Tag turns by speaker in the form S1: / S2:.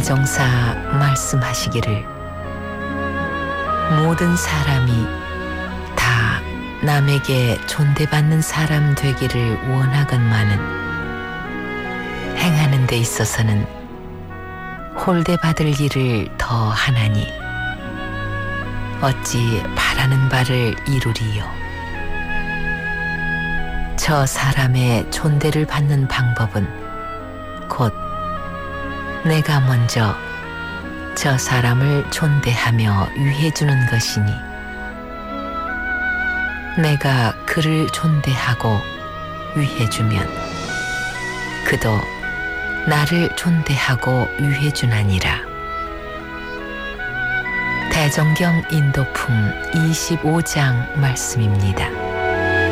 S1: 대종사 말씀하시기를 모든 사람이 다 남에게 존대받는 사람 되기를 원하건만은 행하는 데 있어서는 홀대받을 일을 더 하나니 어찌 바라는 바를 이루리요. 저 사람의 존대를 받는 방법은 곧 내가 먼저 저 사람을 존대하며 위해주는 것이니 내가 그를 존대하고 위해주면 그도 나를 존대하고 위해주나니라. 대종경 인도품 25장 말씀입니다.